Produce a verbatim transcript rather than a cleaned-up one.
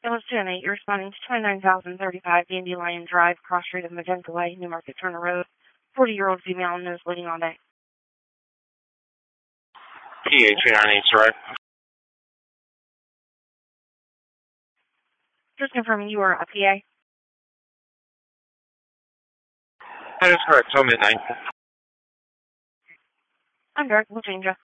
It was two and eight. You're responding to twenty-nine thousand thirty-five Dandelion Drive, Cross Street of Magenta Way, New Market Turner Road. forty-year-old female nose bleeding all day. P A two nine eight, right? Just confirming you are a P A. That is correct. Till midnight. I'm Derek. We'll change you.